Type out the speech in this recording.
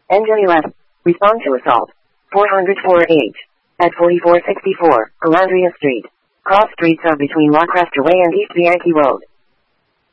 Engine 11. Respond to assault. 404H. At 4464, Alandria Street. Cross streets are between Locrester Way and East Bianchi Road.